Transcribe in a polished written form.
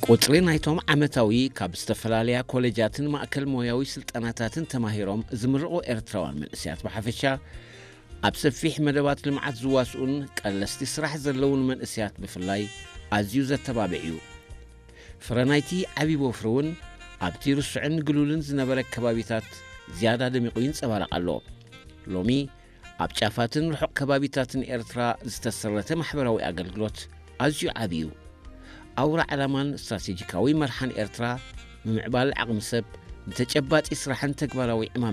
ቁጥሪ ናይቶም ዓመታዊ ካብ ዝተፈላልያ ኮሌጃትን ማእከል ሞያዊ ስልጠናታትን ተማሂሮም ዝምርቑ ኤርትራውያን መንእስያት ብሓፈሻ ኣብ ሰፊሕ መደባት ልምዓት ዝዋስኡን ቀለስቲ ስራሕ ዘለውን መንእስያት ብፍላይ ኣዝዩ ዘተባብዕ እዩ ፍረናይቲ ዓቢይ ወፍሪ እውን ኣብቲ ርስዕን ግሉልን ዝነበረ ከባቢታት ዝያዳ ደሚቑ ይንጸባረቕ ኣሎ ሎሚ ኣብ ጫፋትን ርሑቕ ከባቢታትን ኤርትራ ዝተሰረተ ማሕበራዊ ኣገልግሎት ኣዝዩ ዓቢይ እዩ ኣውራ ዓላማን ስትራቴጂካዊ መርሓን ኤርትራ ምምዕባል ዓቕሚ ሰብ ንተጨባጢ ስራሕን ተግባራዊ ዕማም